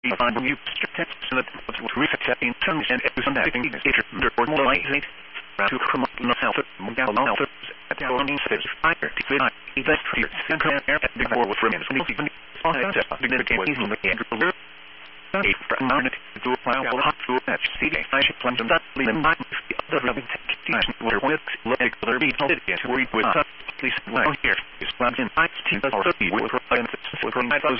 find new text so that was resetting terms and understanding data or more likely to come up with health at our own stage fire to fit event for central air at the war with remains and even significant the a minute to file hot food at CD. I should plan to that leave in mind the other living techniques were with let other be told it to read with us. Please well here is planned in IT or 30 with for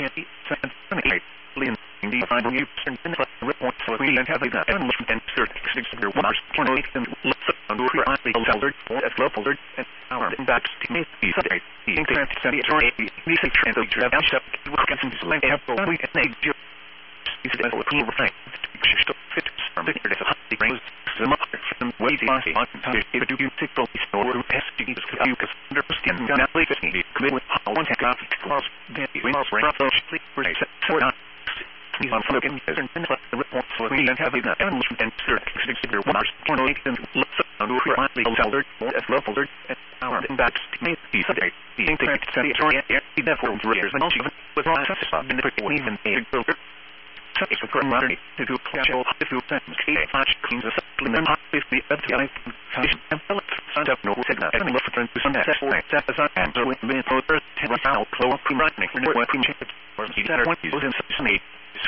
9,000 Lean the final new report so we don't have that and insert 6 Mars 28 and under the folder as low folder and our index to make the internet study or the translator of shop with getting to like have we and is it a clear thing to fit from the brings some from way the on to do typical store testing is you can understand now later the commit with how one take off class then we must run those please for he's on looking and the report so we don't have that and insert 6 Mars 28 and under the folder as low folder and our index to make the internet study or therefore years and also with process in the even a it's a good money to do casual if you send flash cleans a supplement if the FTI and up no signal and look for to send that and so with minute over 10 out close running what can check or see that what you in such need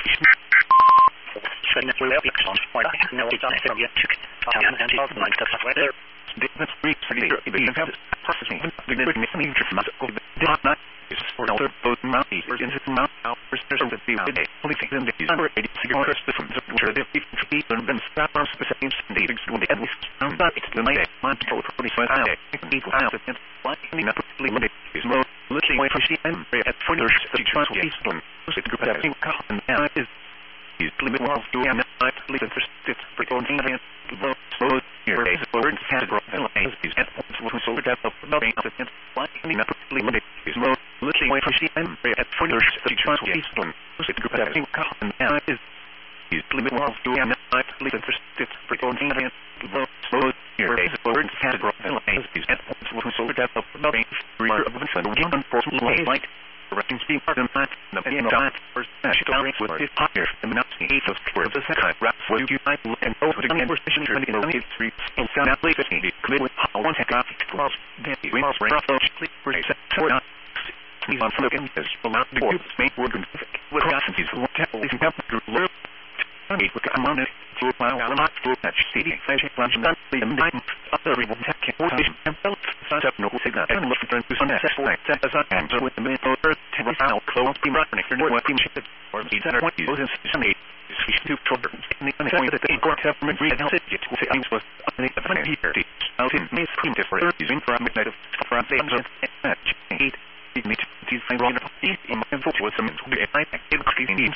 shouldn't we have on what I know it's on from yet to and like the weather different streets for the even have processing the missing not is for the both mounties in the mount hours of the day only thing that is over 80 cigarettes from the tree and then stop on specific standards to the end but it's the night man for the first time equal out and what in the limit is more looking away from the end at further the trust is one it group that and now is limit while doing that listen for it's for going in so here is for category is at points so that about the what in the limit is more looking away from the end at further the trust is one it group that and now is limit while doing that listen for it's for going in so here is for category is at points so that about the like Directing speed and that the diet first story with his partner and not the eighth of the second rap for you I and over the conversation in the street and sound out later the commit with how one take off cross then we must bring up those sleep for not he's on looking as allowed to do make word with he's tackling up with a moment to allow not to that CD fashion lunch not the night other people tech and felt such up no signal and look for to successful as I am with the minute over 10 out close be running for what team ship or the center what uses some to children in the point that the court have been read health it was the here out in miss print for using from midnight of from the and 8 these find wrong in my vote was some increasing